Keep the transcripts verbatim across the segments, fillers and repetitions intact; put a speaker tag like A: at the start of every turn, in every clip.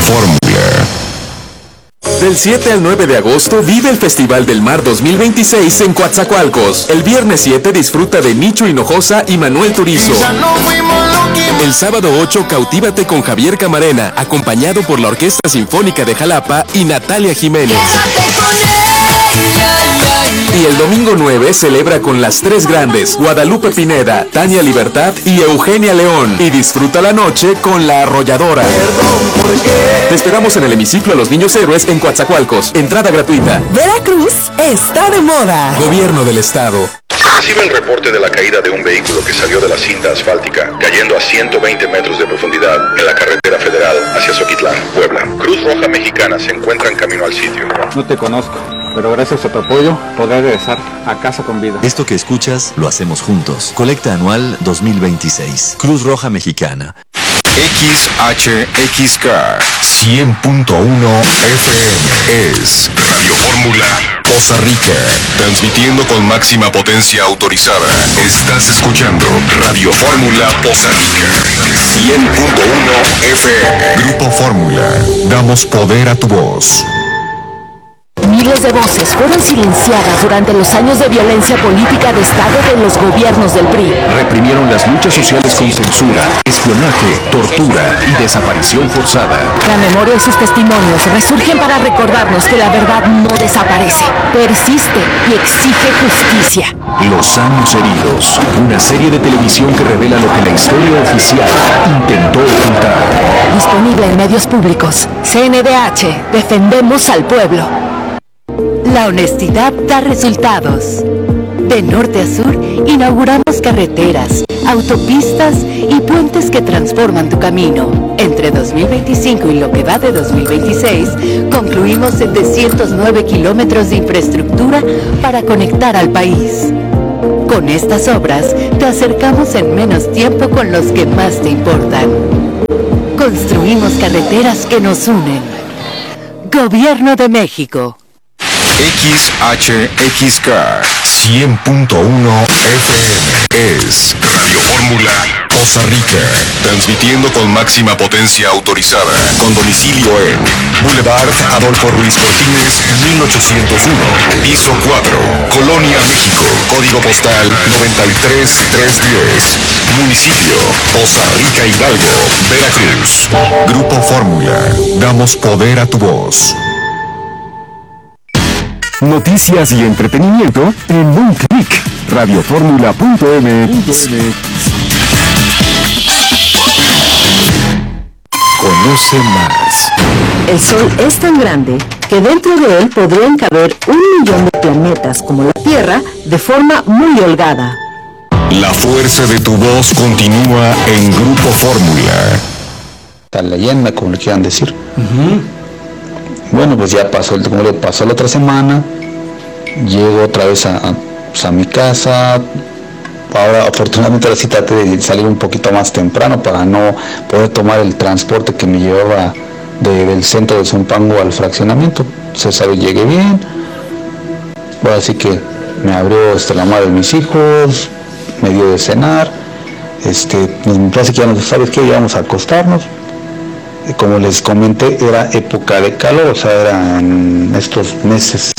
A: Fórmula.
B: Del siete al nueve de agosto vive el Festival del Mar dos mil veintiséis en Coatzacoalcos. El viernes siete disfruta de Nicho Hinojosa y Manuel Turizo. El sábado ocho cautívate con Javier Camarena, acompañado por la Orquesta Sinfónica de Jalapa y Natalia Jiménez. Y el domingo nueve celebra con las tres grandes, Guadalupe Pineda, Tania Libertad y Eugenia León. Y disfruta la noche con La Arrolladora. Te esperamos en el hemiciclo a los Niños Héroes en Coatzacoalcos. Entrada gratuita.
C: Veracruz está de moda.
B: Gobierno del Estado.
D: Recibe el reporte de la caída de un vehículo que salió de la cinta asfáltica, cayendo a ciento veinte metros de profundidad en la carretera federal hacia Zoquitlán, Puebla. Cruz Roja Mexicana se encuentra en camino al sitio.
E: No te conozco, pero gracias a tu apoyo podré regresar a casa con vida.
F: Esto que escuchas lo hacemos juntos. Colecta anual dos mil veintiséis. Cruz Roja Mexicana.
A: X H X K cien punto uno F M es Radio Fórmula Poza Rica, transmitiendo con máxima potencia autorizada. Estás escuchando Radio Fórmula Poza Rica cien punto uno F M. Grupo Fórmula, damos poder a tu voz.
G: Miles de voces fueron silenciadas durante los años de violencia política de Estado de los gobiernos del P R I.
H: Reprimieron las luchas sociales con censura, espionaje, tortura y desaparición forzada.
G: La memoria y sus testimonios resurgen para recordarnos que la verdad no desaparece, persiste y exige justicia.
H: Los años heridos, una serie de televisión que revela lo que la historia oficial intentó ocultar.
G: Disponible en medios públicos. C N D H, defendemos al pueblo. La honestidad da resultados. De norte a sur, inauguramos carreteras, autopistas y puentes que transforman tu camino. Entre dos mil veinticinco y lo que va de dos mil veintiséis, concluimos setecientos nueve kilómetros de infraestructura para conectar al país. Con estas obras, te acercamos en menos tiempo con los que más te importan. Construimos carreteras que nos unen. Gobierno de México.
A: X H X K cien punto uno F M es Radio Fórmula Poza Rica, transmitiendo con máxima potencia autorizada, con domicilio en Boulevard Adolfo Ruiz Cortines, mil ochocientos uno, piso cuatro, Colonia, México, código postal noventa y tres mil trescientos diez, municipio Poza Rica, Hidalgo, Veracruz. Grupo Fórmula, damos poder a tu voz.
H: Noticias y entretenimiento en un clic. Radioformula punto m x. Conoce más.
C: El Sol es tan grande que dentro de él podrían caber un millón de planetas como la Tierra de forma muy holgada.
A: La fuerza de tu voz continúa en Grupo Fórmula.
I: La leyenda, como le quieran decir. Uh-huh. Bueno, pues ya pasó, como le pasó la otra semana, llego otra vez a, a, pues a mi casa. Ahora, afortunadamente, ahora sí traté de salir un poquito más temprano para no poder tomar el transporte que me llevaba de, del centro de Zumpango al fraccionamiento. Se sabe, llegué bien. Ahora sí que me abrió este, la madre de mis hijos, me dio de cenar. Este, me parece que ya no sabes qué, ya vamos a acostarnos. Como les comenté, era época de calor, o sea, eran estos meses,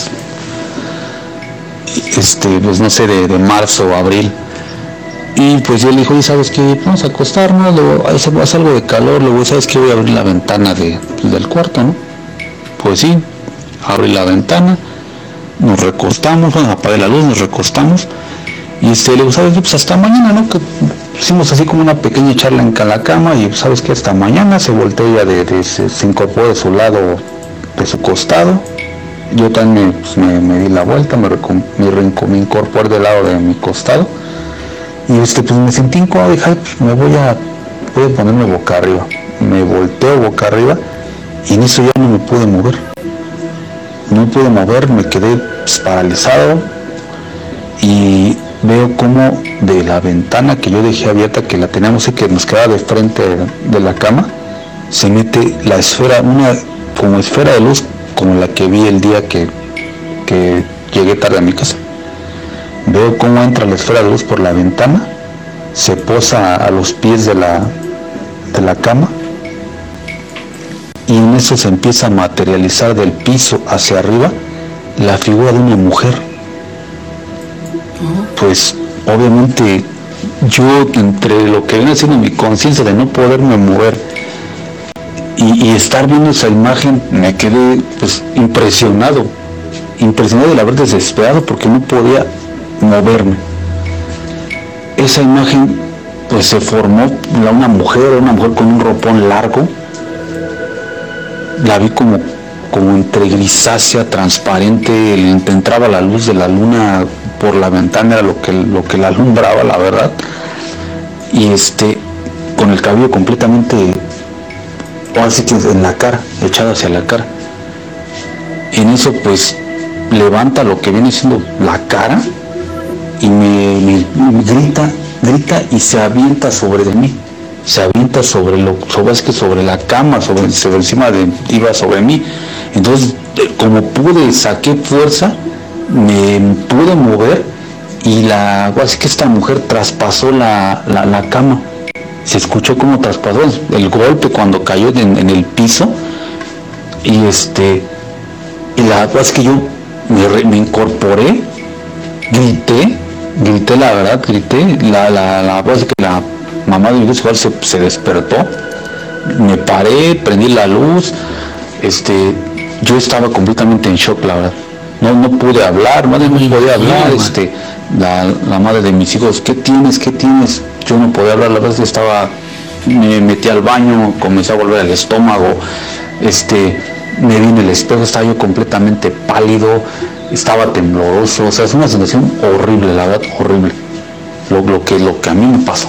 I: este, pues no sé, de, de marzo o abril. Y pues yo le dije, oye, ¿sabes qué? Vamos a acostarnos, luego hace, hace algo de calor, luego, ¿sabes qué? Voy a abrir la ventana de, pues, del cuarto, ¿no? Pues sí, abrí la ventana, nos recostamos, bueno, apagué la luz, nos recostamos, y este, le digo, ¿sabes qué? Pues hasta mañana, ¿no? Que hicimos así como una pequeña charla en la cama y sabes que hasta mañana se volteó ella de, de, se, se incorporó de su lado, de su costado. Yo también me, pues, me, me di la vuelta, me, me, me incorporé del lado de mi costado y este, pues me sentí incómodo, dije, ay, pues me voy a, voy a ponerme boca arriba. Me volteo boca arriba y en eso ya no me pude mover. No me pude mover, me quedé pues, paralizado y veo como de la ventana que yo dejé abierta, que la teníamos y que nos quedaba de frente de la cama, se mete la esfera, una como esfera de luz como la que vi el día que, que llegué tarde a mi casa. Veo cómo entra la esfera de luz por la ventana, se posa a los pies de la, de la cama y en eso se empieza a materializar del piso hacia arriba la figura de una mujer. Pues obviamente yo, entre lo que viene siendo mi conciencia de no poderme mover y, y estar viendo esa imagen, me quedé pues impresionado, impresionado de haber desesperado porque no podía moverme. Esa imagen pues se formó una mujer, una mujer con un ropón largo. La vi como, como entre grisácea, transparente, entraba la luz de la luna por la ventana, era lo que, lo que la alumbraba, la verdad. Y este, con el cabello completamente, así que en la cara, echado hacia la cara. En eso pues levanta lo que viene siendo la cara y me, me, me grita, grita y se avienta sobre de mí. Se avienta sobre lo, sobre, es que sobre la cama, sobre, sobre encima de, iba sobre mí. Entonces, como pude, saqué fuerza, me pude mover y la, así que esta mujer traspasó la, la, la cama. Se escuchó como traspasó el golpe cuando cayó en, en el piso y este, y la es que yo me, me incorporé, grité, grité la verdad, grité, la, la, la, es que la mamá de mi hijo igual se, se despertó, me paré, prendí la luz, este, yo estaba completamente en shock, la verdad. No, no pude hablar, madre no podía hablar, este, la, la madre de mis hijos, ¿qué tienes? ¿Qué tienes? Yo no podía hablar, la verdad estaba, me metí al baño, comencé a volver al estómago, este, me vi en el espejo, estaba yo completamente pálido, estaba tembloroso, o sea, es una sensación horrible, la verdad, horrible, lo, lo, que, lo que a mí me pasó.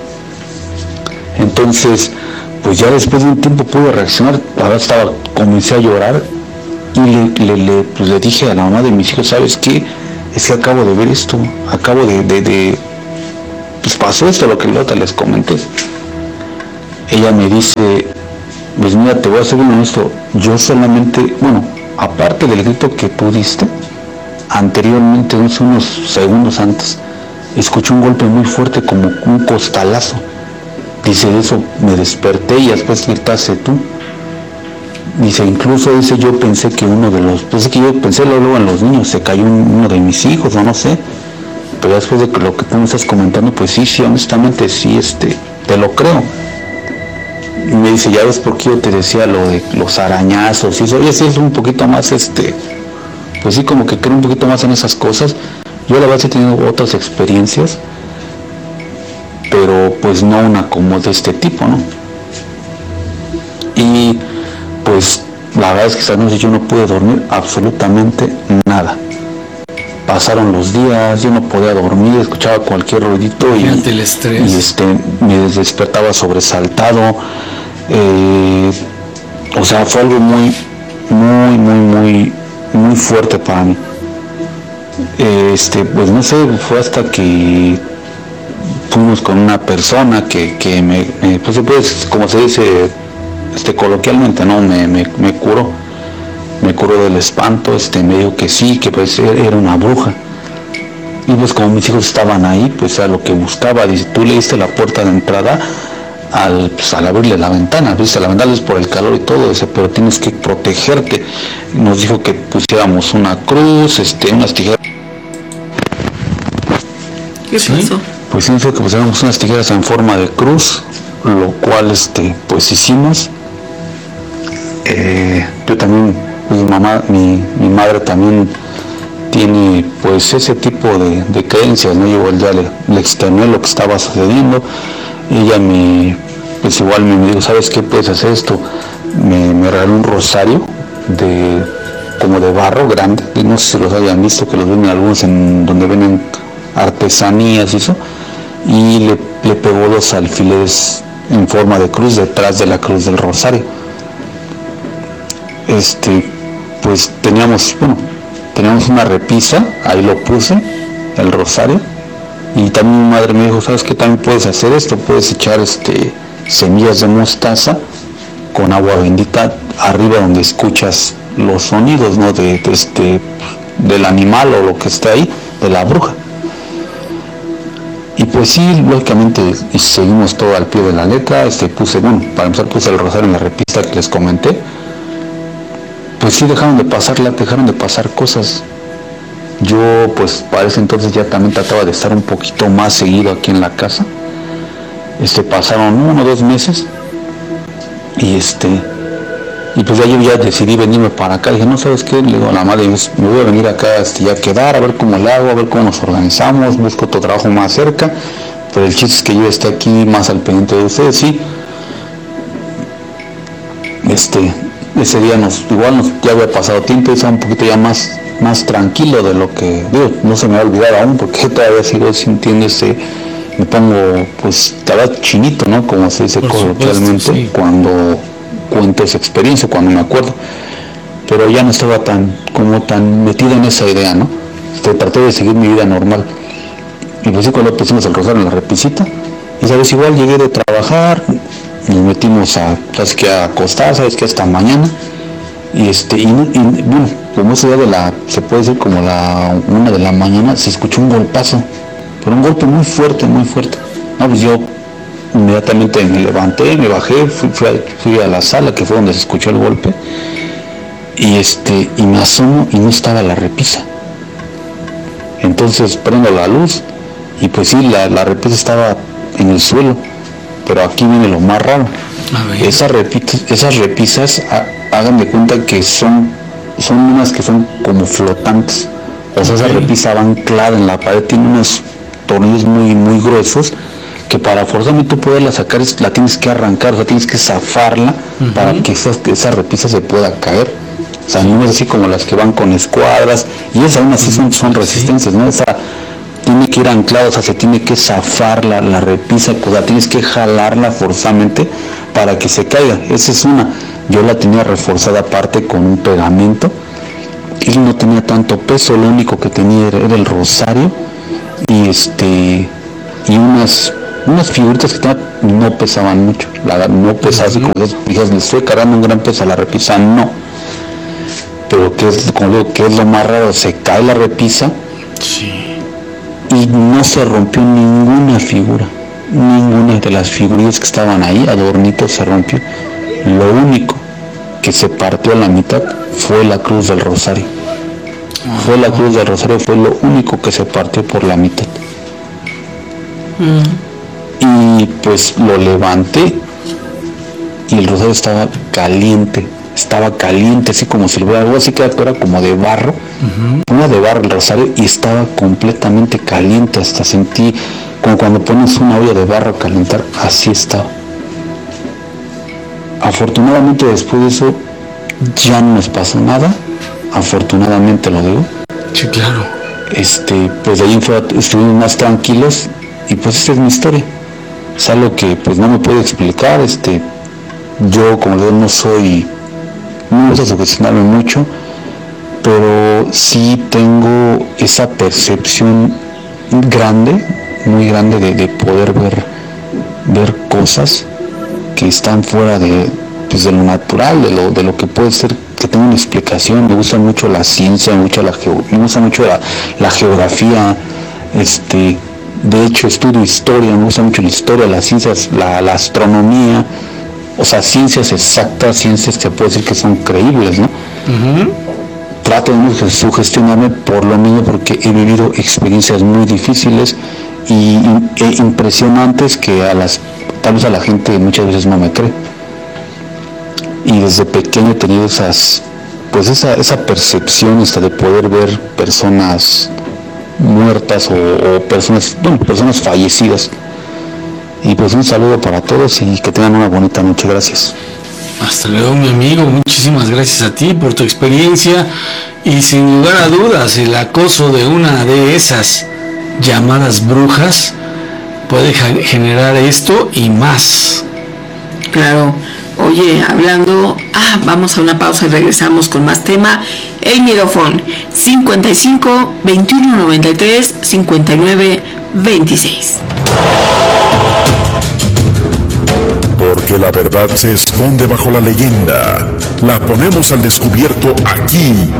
I: Entonces, pues ya después de un tiempo pude reaccionar, la verdad estaba, comencé a llorar y le, le, le, pues le dije a la mamá de mis hijos, ¿sabes qué? Es que acabo de ver esto, acabo de, de, de pues pasó esto, lo que ahorita les comenté. Ella me dice, pues mira, te voy a ser bien honesto, yo solamente, bueno, aparte del grito que tú diste, anteriormente, unos segundos antes, escuché un golpe muy fuerte como un costalazo. Dice, eso me desperté y después gritaste tú. Dice, incluso dice, yo pensé que uno de los, pues es que yo pensé luego en los niños, se cayó uno de mis hijos, o no sé, pero después de que lo que tú me estás comentando, pues sí, sí, honestamente, sí, este, te lo creo. Y me dice, ya ves por qué yo te decía lo de los arañazos, y eso, oye, sí es un poquito más, este, pues sí, como que creo un poquito más en esas cosas. Yo la verdad sí he tenido otras experiencias, pero pues no una como de este tipo, ¿no? Y pues la verdad es que esta noche yo no pude dormir absolutamente nada. Pasaron los días, yo no podía dormir, escuchaba cualquier ruidito y,
J: el estrés.
I: y este, me despertaba sobresaltado. Eh, o sea, fue algo muy, muy, muy, muy, muy fuerte para mí. Este, pues no sé, fue hasta que fuimos con una persona que, que me, me pues, pues, como se dice este, coloquialmente, ¿no? Me, me, me curó, me curó del espanto, este, me dijo que sí, que pues era una bruja. Y pues como mis hijos estaban ahí, pues a lo que buscaba, dice, tú le diste la puerta de entrada al, pues, al abrirle la ventana, viste la ventana es por el calor y todo, dice, pero tienes que protegerte. Nos dijo que pusiéramos una cruz, este, unas tijeras.
J: ¿Qué
I: ¿Sí?
J: pasó?
I: Pues sí, fue que pusiéramos unas tijeras en forma de cruz, lo cual este, pues hicimos. Eh, yo también, pues mamá, mi, mi madre también tiene pues ese tipo de, de creencias, ¿no? Yo ya le, le externé lo que estaba sucediendo. Ella me, pues igual me dijo, ¿sabes qué puedes hacer esto? Me, me regaló un rosario de, como de barro grande, no sé si los hayan visto, que los ven algunos en donde venden artesanías y eso, y le, le pegó los alfileres en forma de cruz detrás de la cruz del rosario. Este, pues teníamos, bueno, teníamos una repisa, ahí lo puse, el rosario, y también mi madre me dijo, ¿sabes qué? También puedes hacer esto, puedes echar este, semillas de mostaza con agua bendita arriba donde escuchas los sonidos, ¿no? de, de este, del animal o lo que está ahí, de la bruja. Y pues sí, lógicamente seguimos todo al pie de la letra. Este, puse, bueno, para empezar puse el rosario en la repisa que les comenté. Pues sí, dejaron de pasar, dejaron de pasar cosas. Yo pues para ese entonces ya también trataba de estar un poquito más seguido aquí en la casa. Este, pasaron uno o dos meses y este y pues ya yo ya decidí venirme para acá. Dije, no, ¿sabes qué? Le digo a la madre, me voy a venir acá este, ya a quedar, a ver cómo le hago, a ver cómo nos organizamos, busco otro trabajo más cerca, pero el chiste es que yo esté aquí más al pendiente de ustedes. Sí, este ese día nos igual nos, ya había pasado tiempo y estaba un poquito ya más más tranquilo de lo que digo, no se me ha olvidado aún porque todavía sigo sintiendo ese, me pongo pues cada chinito, ¿no? Como se dice coloquialmente, sí, cuando cuento esa experiencia, cuando me acuerdo, pero ya no estaba tan como tan metido en esa idea, ¿no? Este, traté de seguir mi vida normal y pues sí, cuando pusimos el rosario en la repisita y sabes, igual llegué de trabajar, nos metimos a, sabes que a acostar, sabes que hasta mañana. Y este, y, y bueno, como ese día de la, se puede decir como la una de la mañana, se escuchó un golpazo, pero un golpe muy fuerte, muy fuerte. No, pues yo inmediatamente me levanté, me bajé, fui, fui, a, fui a la sala, que fue donde se escuchó el golpe, y este, y me asomo y no estaba la repisa. Entonces prendo la luz, y pues sí, la, la repisa estaba en el suelo, pero aquí viene lo más raro. Esas repisas, esas repisas, hagan de cuenta que son, son unas que son como flotantes. O sea, okay. Esa repisa va anclada en la pared, tiene unos tornillos muy, muy gruesos, que para forzosamente poderla sacar, la tienes que arrancar, o sea, tienes que zafarla uh-huh. para que esa, esa repisa se pueda caer. O sea, no es así como las que van con escuadras, y esas aún así son, son resistencias, ¿no? Esa tiene que ir anclada, o sea, se tiene que zafar la, la repisa, o sea, tienes que jalarla forzosamente para que se caiga. Esa es una. Yo la tenía reforzada aparte con un pegamento, y no tenía tanto peso, lo único que tenía era, era el rosario, y este, y unas, unas figuritas que tenía, no pesaban mucho, la, no pesaba así como esas, le estoy cargando un gran peso a la repisa, no. Pero que es, como digo, que es lo más raro, se cae la repisa, sí. Y no se rompió ninguna figura, ninguna de las figurillas que estaban ahí, adornitos, se rompió. Lo único que se partió a la mitad fue la cruz del rosario. Fue la cruz del rosario, fue lo único que se partió por la mitad. Mm. Y pues lo levanté y el rosario estaba caliente. Estaba caliente, así como si lo hubiera, algo así que era como de barro, uh-huh. Una de barro el rosario, y estaba completamente caliente, hasta sentí como cuando pones una olla de barro a calentar, así estaba. Afortunadamente después de eso ya no nos pasó nada, afortunadamente lo digo.
J: Sí, claro.
I: Este, pues de ahí fue, estuvimos más tranquilos, y pues esta es mi historia. Es algo que pues no me puedo explicar, este, yo como digo no soy... no me gusta sugestionarme mucho, pero sí tengo esa percepción grande, muy grande de, de poder ver, ver cosas que están fuera de, pues, de lo natural, de lo, de lo que puede ser, que tenga una explicación. Me gusta mucho la ciencia, me gusta, la, me gusta mucho la, la geografía, este, de hecho estudio historia, me gusta mucho la historia, las ciencias, la, la astronomía. O sea, ciencias exactas, ciencias que puedo decir que son creíbles, ¿no? Uh-huh. Trato de no sugestionarme por lo mismo, porque he vivido experiencias muy difíciles y e impresionantes que a las, tal vez a la gente muchas veces no me cree. Y desde pequeño he tenido esas, pues esa, esa percepción hasta de poder ver personas muertas o, o personas, bueno, personas fallecidas. Y pues un saludo para todos y que tengan una bonita noche. Gracias.
J: Hasta luego, mi amigo. Muchísimas gracias a ti por tu experiencia. Y sin lugar a dudas, el acoso de una de esas llamadas brujas puede generar esto y más.
K: Claro. Oye, hablando... Ah, vamos a una pausa y regresamos con más tema. El Mirofón, cincuenta y cinco, veintiuno noventa y tres, cincuenta y nueve, veintiséis.
A: Porque la verdad se esconde bajo la leyenda. La ponemos al descubierto aquí